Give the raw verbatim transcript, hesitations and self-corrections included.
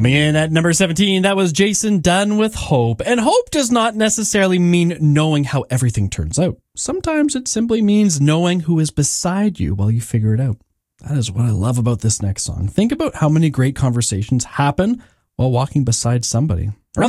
Coming in at number seventeen, that was Jason Dunn with Hope. And hope does not necessarily mean knowing how everything turns out. Sometimes it simply means knowing who is beside you while you figure it out. That is what I love about this next song. Think about how many great conversations happen while walking beside somebody.